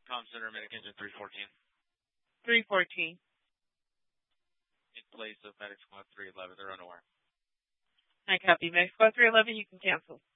Com Center, Medic Engine 314. 314. In place of Medic Squad 311. They're unaware. I copy. Medic Squad 311, you can cancel.